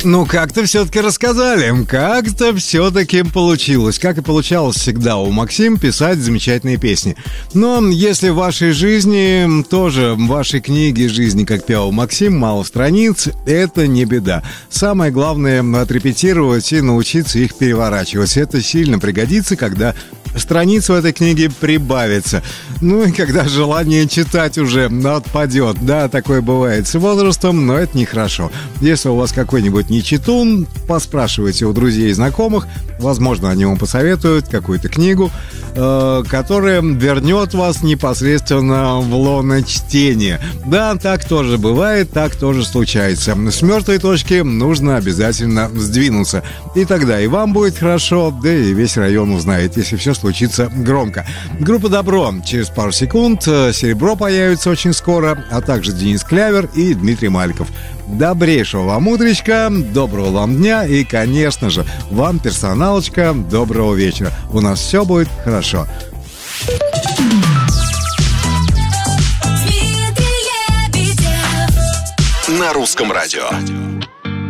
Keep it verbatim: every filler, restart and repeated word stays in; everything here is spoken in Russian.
Ну, как-то все-таки рассказали, как-то все-таки получилось. Как и получалось всегда у Максим писать замечательные песни. Но если в вашей жизни, тоже в вашей книге жизни, как пел Максим, мало страниц, это не беда. Самое главное — отрепетировать и научиться их переворачивать. Это сильно пригодится, когда страниц в этой книге прибавится. Ну и когда желание читать уже отпадет. Да, такое бывает с возрастом, но это нехорошо. Если у вас какой-нибудь нечитун, поспрашивайте у друзей и знакомых. Возможно, они вам посоветуют какую-то книгу, э, которая вернет вас непосредственно в лоно чтения. Да, так тоже бывает, так тоже случается. С мертвой точки нужно обязательно сдвинуться. И тогда и вам будет хорошо, да и весь район узнает, если все случится громко. Группа «Добро» через пару секунд, «Серебро» появится очень скоро, а также Денис Клявер и Дмитрий Маликов. Добрейшего вам утречка, доброго вам дня и, конечно же, вам, персоналочка, доброго вечера. У нас все будет хорошо. На русском радио.